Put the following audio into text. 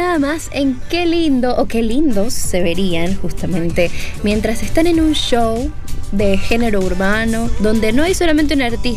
nada más en qué lindo o qué lindos se verían justamente mientras están en un show de género urbano, donde no hay solamente un artista